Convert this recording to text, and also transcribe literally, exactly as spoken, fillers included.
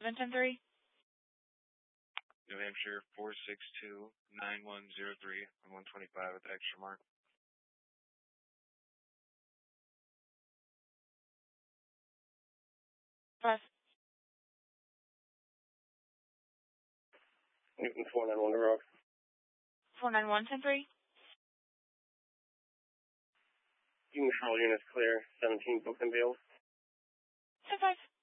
seven ten three. New Hampshire four six two nine one zero three on one twenty-five with the extra mark. Five. Newton four nine one to rock. four nine one ten three. Control units clear, seventeen booked and bailed. ten five.